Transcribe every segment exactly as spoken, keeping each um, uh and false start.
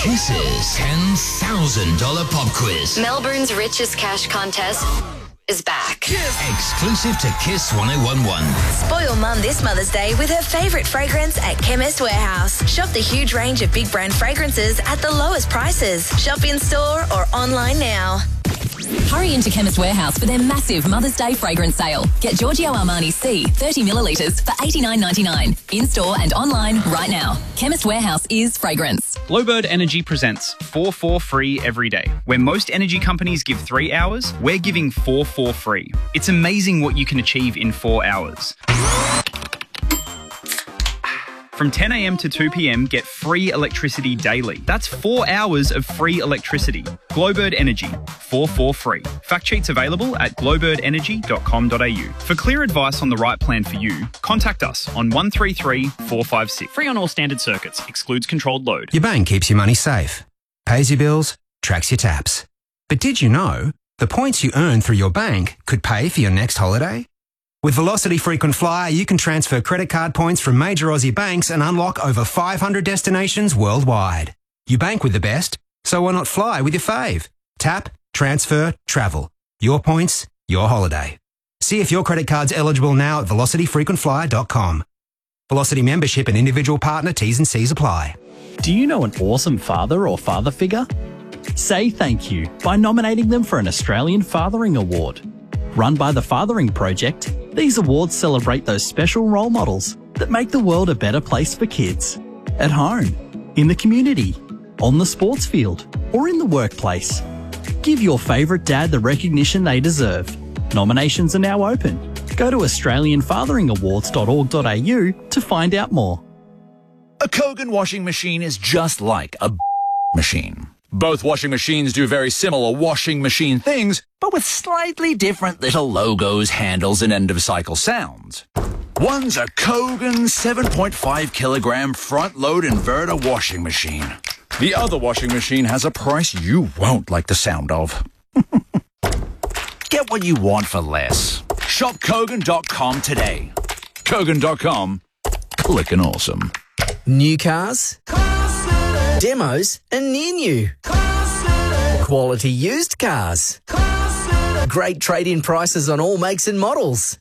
Kiss's ten thousand dollars pop quiz. Melbourne's richest cash contest is back. Exclusive to Kiss one oh one one. Spoil Mum this Mother's Day with her favourite fragrance at Chemist Warehouse. Shop the huge range of big brand fragrances at the lowest prices. Shop in store or online now. Hurry into Chemist Warehouse for their massive Mother's Day fragrance sale. Get Giorgio Armani C thirty millilitres for eighty-nine ninety-nine. In-store and online right now. Chemist Warehouse is fragrance. Glowbird Energy presents four four free every day. Where most energy companies give three hours, we're giving four four free. It's amazing what you can achieve in four hours. From ten a.m. to two p.m, get free electricity daily. That's four hours of free electricity. Glowbird Energy, four four free. Fact sheets available at glowbird energy dot com dot a u. For clear advice on the right plan for you, contact us on one three three, four five six. Free on all standard circuits. Excludes controlled load. Your bank keeps your money safe, pays your bills, tracks your taps. But did you know the points you earn through your bank could pay for your next holiday? With Velocity Frequent Flyer, you can transfer credit card points from major Aussie banks and unlock over five hundred destinations worldwide. You bank with the best, so why not fly with your fave? Tap, transfer, travel. Your points, your holiday. See if your credit card's eligible now at velocity frequent flyer dot com. Velocity membership and individual partner T's and C's apply. Do you know an awesome father or father figure? Say thank you by nominating them for an Australian Fathering Award. Run by the Fathering Project, these awards celebrate those special role models that make the world a better place for kids. At home, in the community, on the sports field, or in the workplace. Give your favourite dad the recognition they deserve. Nominations are now open. Go to australian fathering awards dot org dot a u to find out more. A Kogan washing machine is just like a machine. Both washing machines do very similar washing machine things, but with slightly different little logos, handles, and end-of-cycle sounds. One's a Kogan seven point five kilogram front-load inverter washing machine. The other washing machine has a price you won't like the sound of. Get what you want for less. Shop Kogan dot com today. Kogan dot com. Clickin' awesome. New cars, demos and near new, quality used cars, great trade-in prices on all makes and models.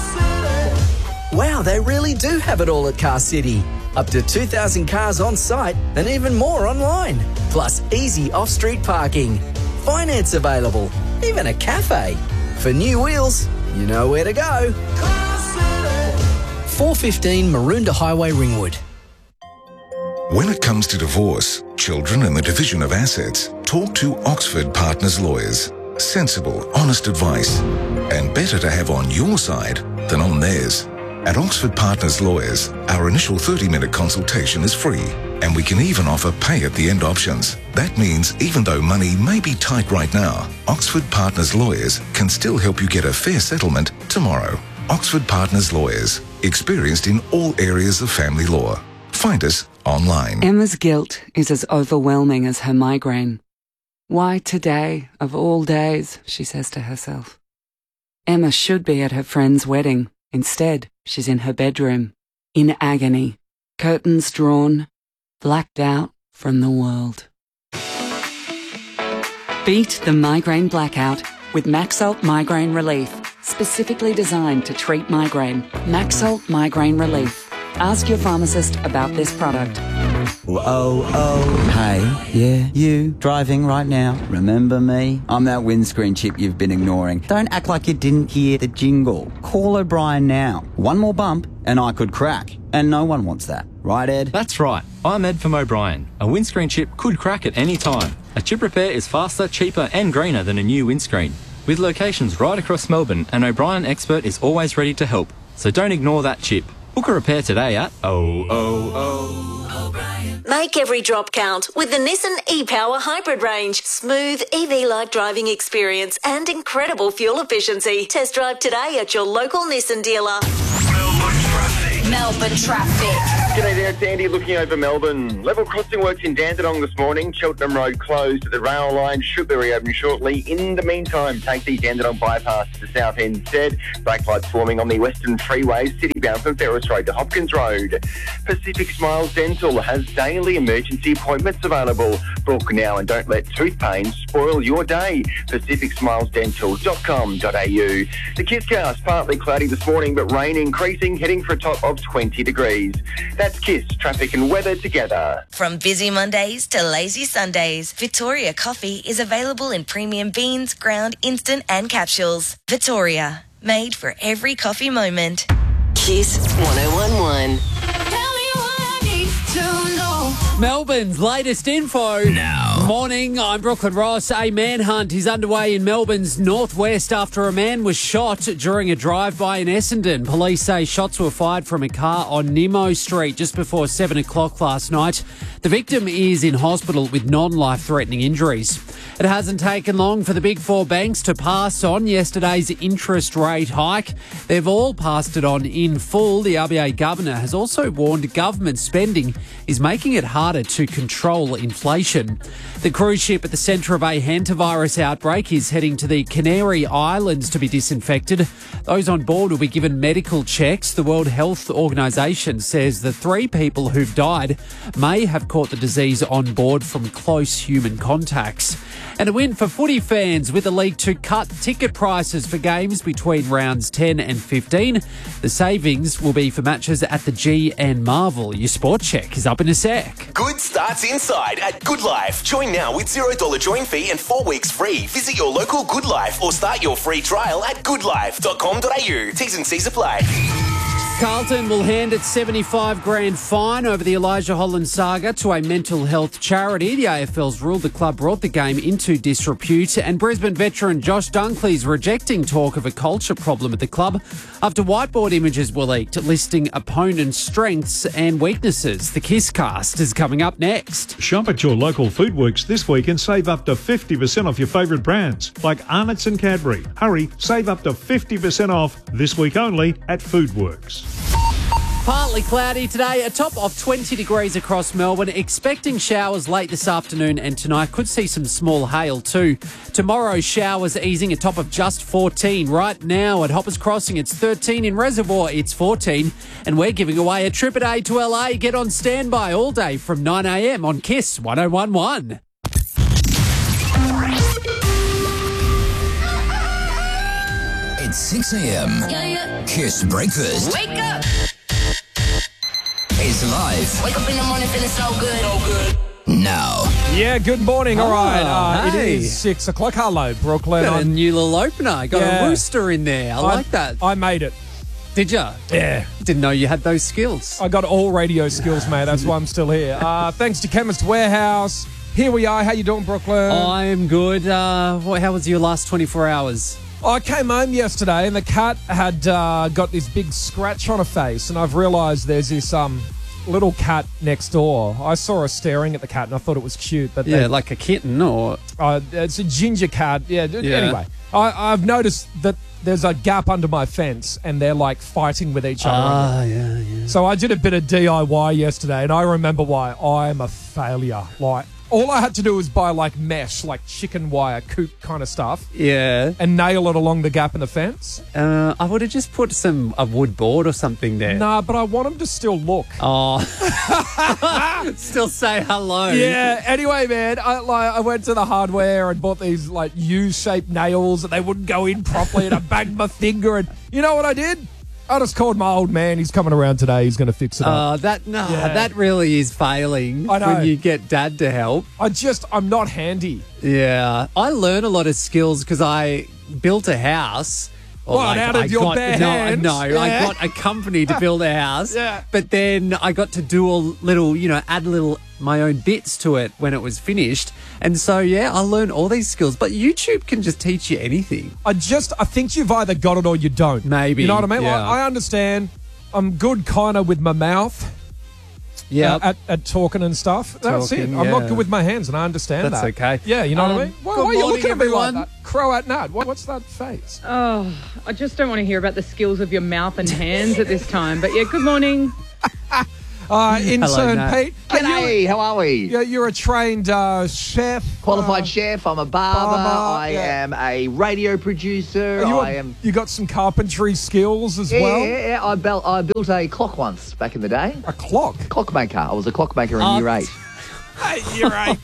Wow, they really do have it all at Car City. Up to two thousand cars on site and even more online. Plus easy off-street parking, finance available, even a cafe. For new wheels, you know where to go. four fifteen Maroondah Highway, Ringwood. When it comes to divorce, children and the division of assets, talk to Oxford Partners Lawyers. Sensible, honest advice. And better to have on your side than on theirs. At Oxford Partners Lawyers, our initial thirty minute consultation is free, and we can even offer pay-at-the-end options. That means even though money may be tight right now, Oxford Partners Lawyers can still help you get a fair settlement tomorrow. Oxford Partners Lawyers, experienced in all areas of family law. Find us online. Emma's guilt is as overwhelming as her migraine. Why today, of all days, she says to herself. Emma should be at her friend's wedding. Instead, she's in her bedroom, in agony, curtains drawn, blacked out from the world. Beat the migraine blackout with Maxalt Migraine Relief, specifically designed to treat migraine. Maxalt Migraine Relief. Ask your pharmacist about this product. Oh, oh, hey, yeah, you, driving right now, remember me? I'm that windscreen chip you've been ignoring. Don't act like you didn't hear the jingle. Call O'Brien now. One more bump and I could crack. And no one wants that. Right, Ed? That's right. I'm Ed from O'Brien. A windscreen chip could crack at any time. A chip repair is faster, cheaper and greener than a new windscreen. With locations right across Melbourne, an O'Brien expert is always ready to help. So don't ignore that chip. Book a repair today at oh oh oh O'Brien. Make every drop count with the Nissan e-Power Hybrid range. Smooth E V-like driving experience and incredible fuel efficiency. Test drive today at your local Nissan dealer. Melbourne traffic. Melbourne traffic. G'day there, it's Andy looking over Melbourne. Level crossing works in Dandenong this morning. Cheltenham Road closed. The rail line should be reopened shortly. In the meantime, take the Dandenong bypass to the south end instead. Brake lights forming on the Western Freeway, city-bound from Ferris Road to Hopkins Road. Pacific Smiles Dental has daily emergency appointments available. Book now and don't let tooth pain spoil your day. pacific smiles dental dot com dot a u. The Kisscast, partly cloudy this morning, but rain increasing, heading for a top of twenty degrees. That's Kiss, traffic and weather together. From busy Mondays to lazy Sundays, Victoria Coffee is available in premium beans, ground, instant and capsules. Victoria, made for every coffee moment. Kiss one oh one one. Melbourne's latest info. Now. Morning, I'm Brooklyn Ross. A manhunt is underway in Melbourne's northwest after a man was shot during a drive-by in Essendon. Police say shots were fired from a car on Nimmo Street just before seven o'clock last night. The victim is in hospital with non-life-threatening injuries. It hasn't taken long for the big four banks to pass on yesterday's interest rate hike. They've all passed it on in full. The R B A governor has also warned government spending is making it harder to control inflation. The cruise ship at the centre of a hantavirus outbreak is heading to the Canary Islands to be disinfected. Those on board will be given medical checks. The World Health Organisation says the three people who've died may have caught the disease on board from close human contacts. And a win for footy fans with the league to cut ticket prices for games between rounds ten and fifteen. The savings will be for matches at the G and Marvel. Your sport check is up in a sec. Good starts inside at Good Life. Join now with zero dollars join fee and four weeks free. Visit your local Good Life or start your free trial at good life dot com dot a u. T's and C's apply. Carlton will hand its seventy-five grand fine over the Elijah Holland saga to a mental health charity. The A F L's ruled the club brought the game into disrepute, and Brisbane veteran Josh Dunkley's rejecting talk of a culture problem at the club after whiteboard images were leaked listing opponents' strengths and weaknesses. The Kisscast is coming up next. Shop at your local Foodworks this week and save up to fifty percent off your favourite brands like Arnott's and Cadbury. Hurry, save up to fifty percent off this week only at Foodworks. Partly cloudy today, a top of twenty degrees across Melbourne. Expecting showers late this afternoon and tonight. Could see some small hail too. Tomorrow, showers easing, a top of just fourteen. Right now at Hoppers Crossing, it's thirteen. In Reservoir, it's fourteen. And we're giving away a trip a day to L A. Get on standby all day from nine a m on Kiss one oh one one. It's six a m. Yeah, yeah. Kiss Breakfast Wake up! is live Wake up in the morning feeling so good. So good. now. Yeah, good morning. All Oh, right. Uh, hey. It is six o'clock. Hello, Brooklyn. Got a I'm- new little opener. Got Yeah. a rooster in there. I, like that. I made it. Did you? Yeah. Didn't know you had those skills. I got all radio skills, mate. That's why I'm still here. Uh, thanks to Chemist Warehouse. Here we are. How you doing, Brooklyn? I'm good. Uh, what, how was your last twenty-four hours? I came home yesterday and the cat had uh, got this big scratch on her face, and I've realised there's this um little cat next door. I saw her staring at the cat and I thought it was cute. But Yeah, then- like a kitten or... Uh, it's a ginger cat. Yeah, d- Yeah. anyway. I, I've noticed that there's a gap under my fence and they're like fighting with each other. Ah, yeah, yeah. So I did a bit of D I Y yesterday and I remember why I'm a failure. Like, all I had to do was buy like mesh, like chicken wire, coop kind of stuff, Yeah. and nail it along the gap in the fence. Uh, I would have just put some a wood board or something there. Nah, but I want them to still look. Oh. Still say hello. Yeah. Anyway, man, I like I went to the hardware and bought these like U-shaped nails and they wouldn't go in properly, and I banged my finger. And you know what I did? I just called my old man. He's coming around today. He's going to fix it up. Uh, that no, Yeah. that really is failing I know. when you get Dad to help. I just I'm not handy. Yeah, I learn a lot of skills because I built a house. Or What, out of I your got, bare no, hands? No, I Yeah. got a company to build a house. Yeah. But then I got to do a little, you know, add little my own bits to it when it was finished. And so, yeah, I learned all these skills. But YouTube can just teach you anything. I just I think you've either got it or you don't. Maybe. You know what I mean? Yeah. Like, I understand. I'm good kind of with my mouth. Yeah. Uh, at, at talking and stuff. That's Talking, it. I'm not yeah. good with my hands, and I understand That's that. okay. Yeah, you know what I Um, mean? Why, good why are you morning, looking at me everyone. like that? Crow at Nat. What, what's that face? Oh, I just don't want to hear about the skills of your mouth and hands at this time. But yeah, good morning. Uh, intern Nat. Pete. G'day, how are we? Yeah, you're a trained uh, chef. Qualified uh, chef. I'm a barber. barber, I yeah. am a radio producer. You, I a- am. you got some carpentry skills as Yeah, well? yeah, yeah. I built. I built a clock once back in the day. A clock. Clockmaker. I was a clockmaker in Oh. year eight. Year eight.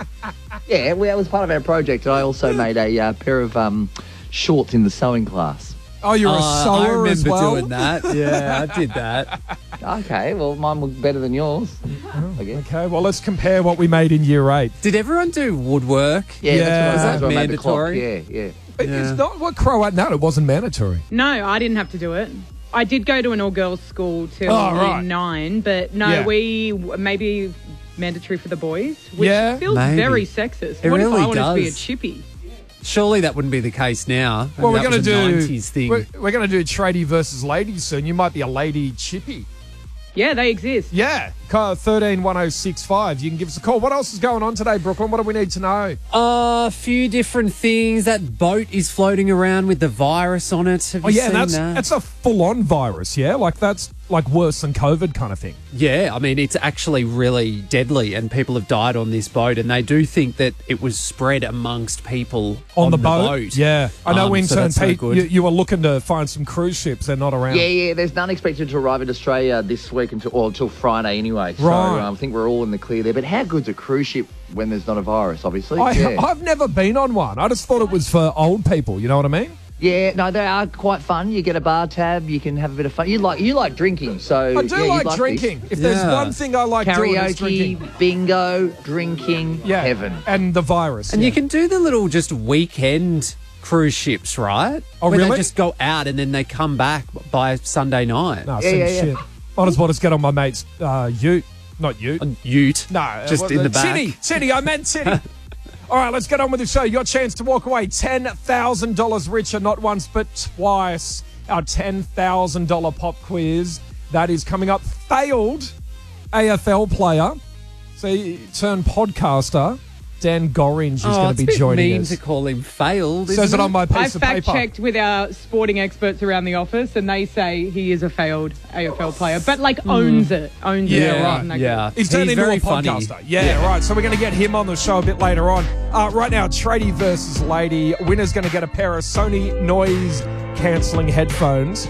Yeah, well, that was part of our project. I also made a uh, pair of um, shorts in the sewing class. Oh, you're a Uh, sewer I remember as well? doing that. Yeah, I did that. Okay, well, mine was better than yours. I guess. Okay, well, let's compare what we made in year eight. Did everyone do woodwork? Yeah, that's Yeah. what I, Was that's that what I made the clock. mandatory? Yeah, yeah. It- It's not what Crow had. No, it wasn't mandatory. No, I didn't have to do it. I did go to an all-girls school till Oh, year right. nine, but no, Yeah. we maybe mandatory for the boys, which Yeah. feels Maybe. very sexist. It what really if I wanted to be a does. chippy? Surely that wouldn't be the case now. I Well, mean, we're that going to was a do nineties thing. We're, we're going to do tradie versus ladies soon. You might be a lady chippy. Yeah, they exist. Yeah, thirteen one oh six five. You can give us a call. What else is going on today, Brooklyn? What do we need to know? A few different things. That boat is floating around with the virus on it. Have Oh you yeah, seen that's that? that's a full-on virus. Yeah, like that's like worse than COVID kind of thing. Yeah, I mean, it's actually really deadly, and people have died on this boat, and they do think that it was spread amongst people On, on, the, boat. Yeah, I know. Um, so Intern that's no Pete, good. you, you were looking to find some cruise ships. They're not around. Yeah, yeah. There's none expected to arrive in Australia this week until, or until Friday anyway. So Right. um, I think we're all in the clear there. But how good's a cruise ship when there's not a virus, obviously? I, yeah. I've never been on one. I just thought it was for old people. You know what I mean? yeah, no, they are quite fun. You get a bar tab, you can have a bit of fun. You like you like drinking, so I do yeah, you'd like, this. drinking. If there's Yeah. one thing I like doing, it's drinking. Karaoke, bingo, drinking, Yeah, heaven. and the virus. And yeah. you can do the little just weekend cruise ships, right? Oh, Where really? they just go out and then they come back by Sunday night. No, Yeah, same yeah, yeah. shit. Might as well just get on my mate's uh, ute. Not ute. A ute. No, uh, just what- in the back. City, city. I meant city. All right, let's get on with the show. Your chance to walk away ten thousand dollars richer, not once but twice. Our ten thousand dollars pop quiz that is coming up. Failed A F L player, so he turned podcaster. Dan Gorringe is Oh, going it's to a be bit joining mean us. to call him failed. Says isn't it on my I piece of paper. fact-checked with our sporting experts around the office, and they say he is a failed A F L player, but like owns it, owns it. Yeah, rather right. than that Yeah. He's turned into very a funny. podcaster. Yeah, right. So we're going to get him on the show a bit later on. Uh, right now, tradie versus lady. Winner's going to get a pair of Sony noise cancelling headphones.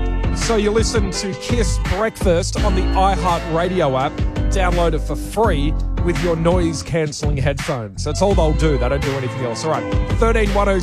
So you listen to Kiss Breakfast on the iHeartRadio app. Download it for free with your noise cancelling headphones. That's all they'll do. They don't do anything else. All right. thirteen one oh